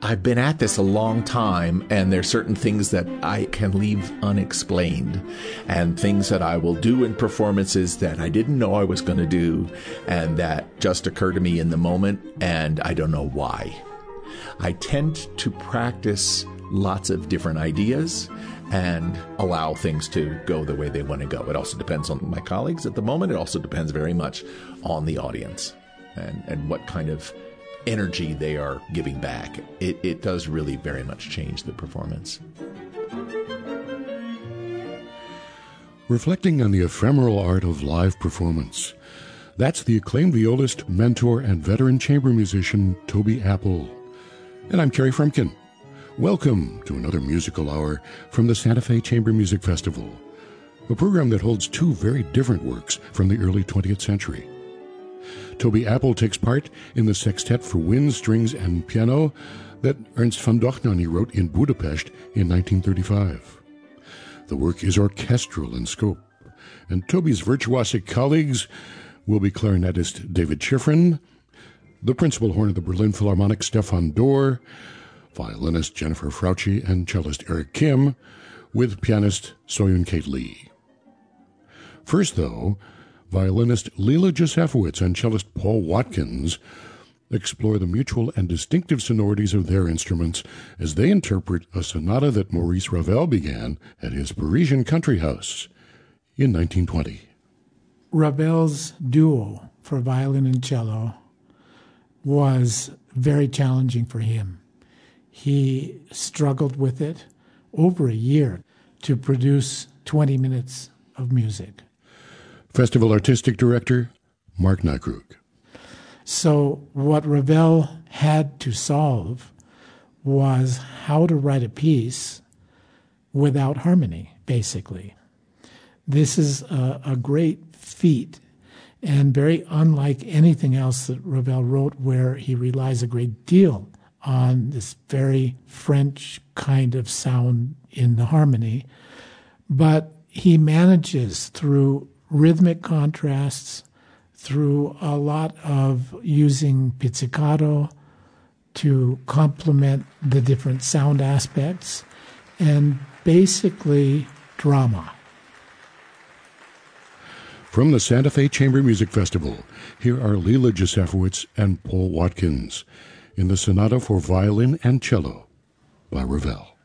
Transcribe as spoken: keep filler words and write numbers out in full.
I've been at this a long time, and there's certain things that I can leave unexplained, and things that I will do in performances that I didn't know I was going to do, and that just occur to me in the moment, and I don't know why. I tend to practice lots of different ideas and allow things to go the way they want to go. It also depends on my colleagues at the moment. It also depends very much on the audience and, and what kind of energy they are giving back. It, it does really very much change the performance. Reflecting on the ephemeral art of live performance, that's the acclaimed violist, mentor, and veteran chamber musician, Toby Apple. And I'm Kerry Frumkin. Welcome to another musical hour from the Santa Fe Chamber Music Festival, a program that holds two very different works from the early twentieth century. Toby Apple takes part in the sextet for wind, strings, and piano that Ernst von Dohnanyi wrote in Budapest in nineteen thirty-five. The work is orchestral in scope, and Toby's virtuosic colleagues will be clarinetist David Schifrin, the principal horn of the Berlin Philharmonic Stefan Dorr, violinist Jennifer Frautschi, and cellist Eric Kim, with pianist Soyun Kate Lee. First, though, violinist Leela Josefowitz and cellist Paul Watkins explore the mutual and distinctive sonorities of their instruments as they interpret a sonata that Maurice Ravel began at his Parisian country house in nineteen twenty. Ravel's duo for violin and cello was very challenging for him. He struggled with it over a year to produce twenty minutes of music. Festival Artistic Director, Mark Nykrug. So what Ravel had to solve was how to write a piece without harmony, basically. This is a, a great feat and very unlike anything else that Ravel wrote, where he relies a great deal on this very French kind of sound in the harmony. But he manages through rhythmic contrasts, through a lot of using pizzicato to complement the different sound aspects, and basically drama. From the Santa Fe Chamber Music Festival, here are Leela Josefowitz and Paul Watkins in the Sonata for Violin and Cello by Ravel.